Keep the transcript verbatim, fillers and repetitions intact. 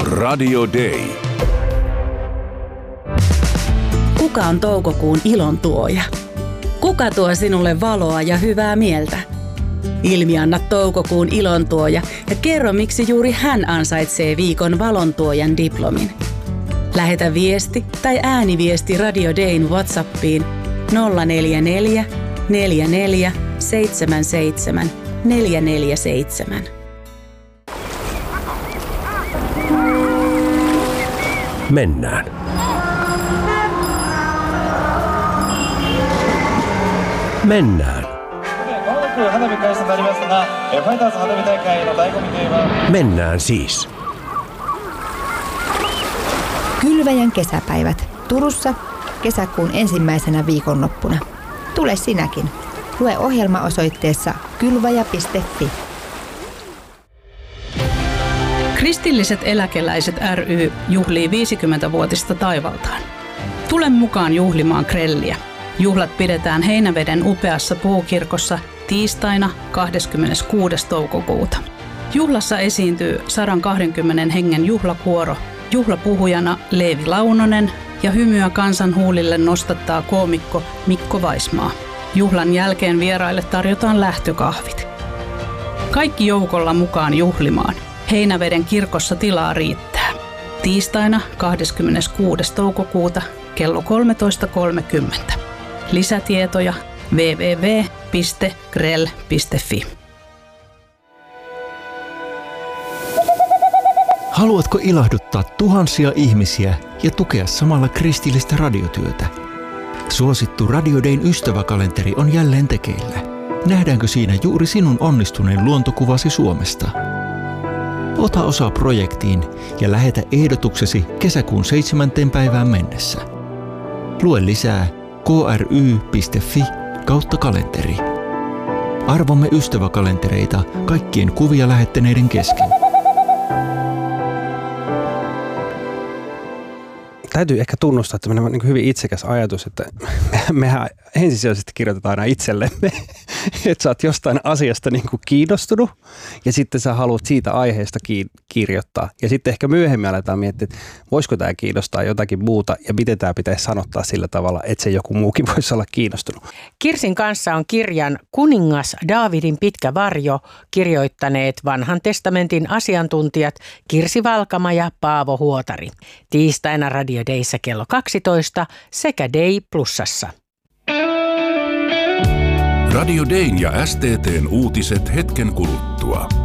Radio Day. Kuka on toukokuun ilon tuoja? Kuka tuo sinulle valoa ja hyvää mieltä? Ilmianna toukokuun ilon tuoja ja kerro, miksi juuri hän ansaitsee viikon valontuojan diplomin. Lähetä viesti tai ääniviesti Radio Dayn WhatsAppiin nolla neljä neljä, neljä neljä, seitsemän seitsemän, neljä neljä seitsemän. Mennään. Mennään. Mennään siis. Kylväjän kesäpäivät Turussa kesäkuun ensimmäisenä viikonloppuna. Tule sinäkin. Lue ohjelma osoitteessa kylväjä piste fi. Kristilliset eläkeläiset ry juhlii viisikymmentävuotista taivaltaan. Tule mukaan juhlimaan grelliä. Juhlat pidetään Heinäveden upeassa puukirkossa tiistaina kahdeskymmeneskuudes toukokuuta. Juhlassa esiintyy sata kaksikymmentä hengen juhlakuoro, juhlapuhujana Leevi Launonen ja hymyä kansan huulille nostattaa koomikko Mikko Vaismaa. Juhlan jälkeen vieraille tarjotaan lähtökahvit. Kaikki joukolla mukaan juhlimaan. Heinäveden kirkossa tilaa riittää. Tiistaina kahdeskymmeneskuudes toukokuuta kello kolmetoista kolmekymmentä. Lisätietoja double-u double-u double-u piste grell piste fi. Haluatko ilahduttaa tuhansia ihmisiä ja tukea samalla kristillistä radiotyötä? Suosittu Radio Dayn ystäväkalenteri on jälleen tekeillä. Nähdäänkö siinä juuri sinun onnistuneen luontokuvasi Suomesta? Ota osaa projektiin ja lähetä ehdotuksesi kesäkuun seitsemänteen päivään mennessä. Lue lisää kry piste fi kautta kalenteri. Arvomme ystäväkalentereita kaikkien kuvia lähettäneiden kesken. Täytyy ehkä tunnustaa, että tämmöinen niin hyvin itsekäs ajatus, että mehän ensisijaisesti kirjoitetaan aina itsellemme, että sä oot jostain asiasta niin kuin kiinnostunut ja sitten sä haluat siitä aiheesta kirjoittaa. Ja sitten ehkä myöhemmin aletaan miettiä, että voisiko tämä kiinnostaa jotakin muuta ja miten tämä pitäisi sanottaa sillä tavalla, että se joku muukin voisi olla kiinnostunut. Kirsin kanssa on kirjan Kuningas Daavidin pitkä varjo kirjoittaneet Vanhan testamentin asiantuntijat Kirsi Valkama ja Paavo Huotari. Tiistaina Radio Dayssä kello kaksitoista sekä Day Plusassa. Radio Dayn ja S T T:n uutiset hetken kuluttua.